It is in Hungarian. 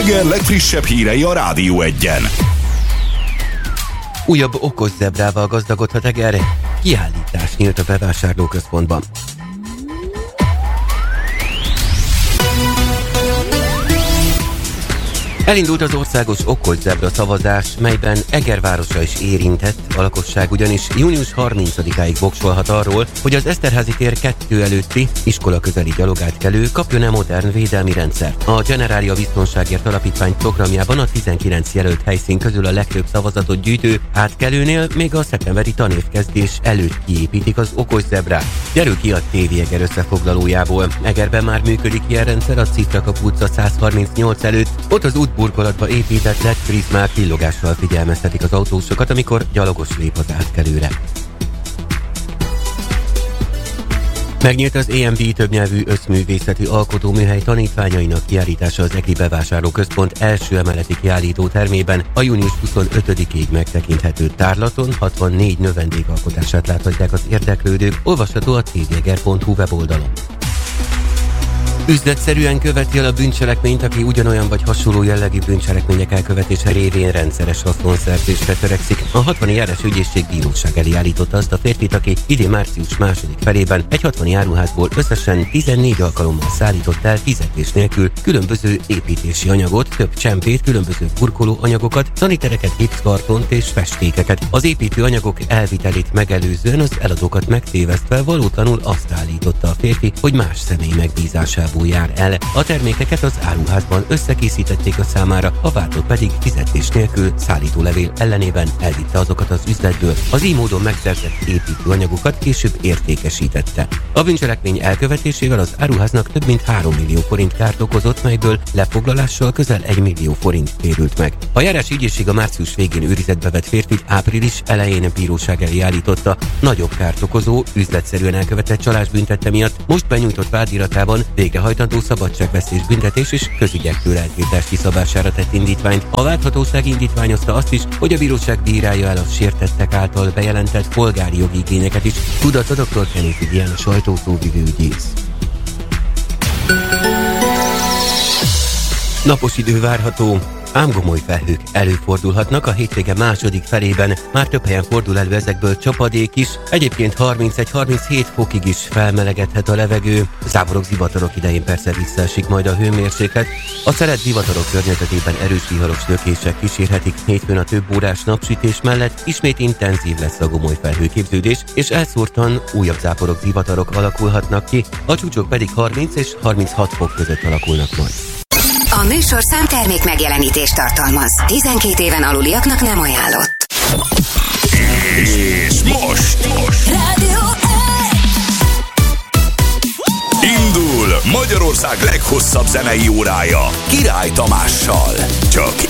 reggel legfrissebb hírei a Rádió Egyen. Újabb okos zebrával gazdagodhat Eger. Kiállítás nyílt a bevásárlóközpontban. Elindult az országos okos zebra szavazás, melyben Eger városa is érintett, a lakosság ugyanis június 30-áig voksolhat arról, hogy az Eszterházy tér 2 előtti iskola közeli gyalogátkelő kapjon-e modern védelmi rendszert. A Generália Biztonságért Alapítvány programjában a 19 jelölt helyszín közül a legtöbb szavazatot gyűjtő átkelőnél még a szeptemberi tanévkezdés előtt kiépítik az okos zebrát. Derül ki a TV Eger összefoglalójából. Egerben már működik ilyen rendszer a Cifrakapu utca 138 előtt, ott az útburkolatba épített LED-prizmák villogással figyelmeztetik az autósokat, amikor gyalogos lép az átkelőre. Megnyílt az EMB többnyelvű összművészeti alkotóműhely tanítványainak kiállítása az Egri Bevásárlóközpont első emeleti kiállító termében. A június 25-ig megtekinthető tárlaton 64 növendékalkotását láthatják az érdeklődők, olvasható a tveger.hu weboldalon. Üzletszerűen követi el a bűncselekményt, aki ugyanolyan vagy hasonló jellegű bűncselekmények elkövetése révén rendszeres haszonszerzésre törekszik. A 60 járás ügyészség bíróság elé állította azt a férfit, aki idén március második felében egy 60 áruházból összesen 14 alkalommal szállított el fizetés nélkül különböző építési anyagot, több csempét, különböző burkoló anyagokat, szanitereket, gipszkartont és festékeket. Az építő anyagok elvitelét megelőzően az eladókat megtévesztve valótlanul azt állította a férfi, hogy más személy megbízásából jár el. A termékeket az áruházban összekészítették a számára, a vádlott pedig fizetés nélkül szállítólevél ellenében elvitte azokat az üzletből. Az így módon megszerzett építőanyagokat később értékesítette. A bűncselekmény elkövetésével az áruháznak több mint 3 millió forint kárt okozott, melyből lefoglalással közel 1 millió forint térült meg. A járási ügyészség a március végén őrizetbe vett férfit április elején bíróság elé állította. Nagyobb kárt okozó, üzletszerűen elkövetett csalás büntette miatt most benyújtott vádiratában végrehajtandó szabadságvesztés büntetés és közügyektől eltiltás kiszabására tett indítványt. A vádhatóság indítványozta azt is, hogy a bíróság bírálja el a sértettek által bejelentett polgári jogi igényeket is. Tudatta dr. Kenéfi Diana sajtószóvivő ügyész. Napos idő várható, ám gomoly felhők előfordulhatnak a hétvége második felében. Már több helyen fordul elő ezekből csapadék is, egyébként 31-37 fokig is felmelegedhet a levegő. Záporok, zivatarok idején persze visszaesik majd a hőmérséklet. A szelet zivatarok környezetében erős viharos lökések kísérhetik. Hétfőn a több órás napsütés mellett ismét intenzív lesz a gomoly felhőképződés, és elszórtan újabb záporok, zivatarok alakulhatnak ki, a csúcsok pedig 30 és 36 fok között alakulnak majd. A műsorszám termék megjelenítést tartalmaz. 12 éven aluliaknak nem ajánlott. És most Rádió indul Magyarország leghosszabb zenei órája Király Tamással. Csak